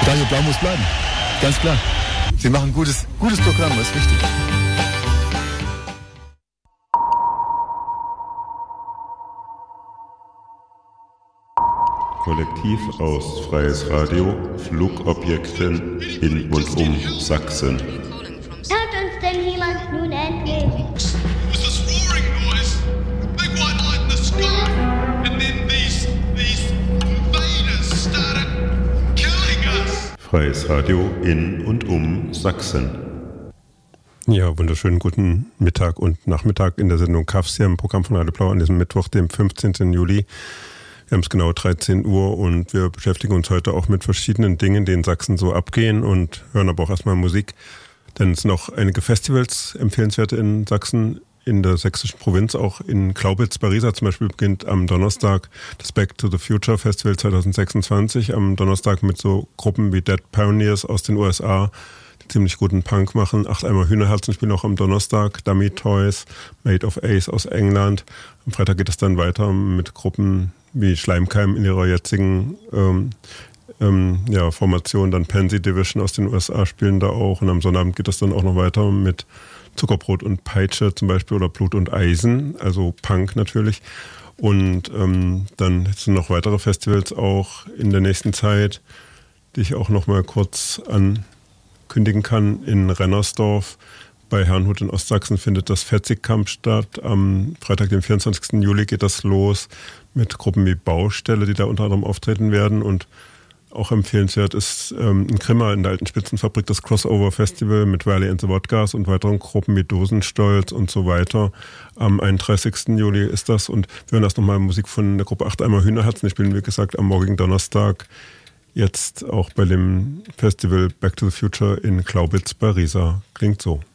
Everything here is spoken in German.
Radio Blau muss bleiben. Ganz klar. Sie machen gutes Programm, das ist wichtig. Kollektiv aus Freies Radio, Flugobjekten in und um Sachsen. Hört uns denn jemand nun endlich? Was this roaring noise? Big white light in the sky, and then these invaders started killing us. Freies Radio in und um Sachsen. Ja, wunderschönen guten Mittag und Nachmittag in der Sendung KAFS hier im Programm von Radio Blau an diesem Mittwoch, dem 15. Juli. Wir haben es genau 13 Uhr und wir beschäftigen uns heute auch mit verschiedenen Dingen, die in Sachsen so abgehen und hören aber auch erstmal Musik. Denn es sind noch einige Festivals empfehlenswerte in Sachsen, in der sächsischen Provinz, auch in Glaubitz bei Riesa zum Beispiel beginnt am Donnerstag das Back to the Future Festival 2026. Am Donnerstag mit so Gruppen wie Dead Pioneers aus den USA, die ziemlich guten Punk machen. 8 Eimer Hühnerherzen spielen auch am Donnerstag. Dummy Toys, Made of Ace aus England. Am Freitag geht es dann weiter mit Gruppen wie Schleimkeim in ihrer jetzigen Formation, dann Pansy Division aus den USA spielen da auch und am Sonnabend geht es dann auch noch weiter mit Zuckerbrot und Peitsche zum Beispiel oder Blut und Eisen, also Punk natürlich und dann sind noch weitere Festivals auch in der nächsten Zeit, die ich auch noch mal kurz ankündigen kann. In Rennersdorf bei Herrnhut in Ostsachsen findet das Fetzig-Camp statt. Am Freitag, den 24. Juli geht das los mit Gruppen wie Baustelle, die da unter anderem auftreten werden. Und auch empfehlenswert ist in Grimma in der alten Spitzenfabrik das Crossover Festival mit Valley and the Wodkas und weiteren Gruppen wie Dosenstolz und so weiter. Am 31. Juli ist das. Und wir hören erst nochmal Musik von der Gruppe 8 Eimer Hühnerherzen. Die spielen, wie gesagt, am morgigen Donnerstag jetzt auch bei dem Festival Back to the Future in Glaubitz bei Riesa. Klingt so.